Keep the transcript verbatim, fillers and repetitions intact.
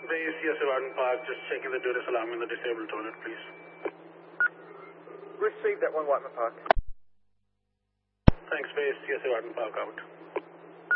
Base, C S A Warden Park, just checking the duress alarm in the disabled toilet, please. Received that one, Whiteman Park. Thanks, Base, C S A Warden Park out.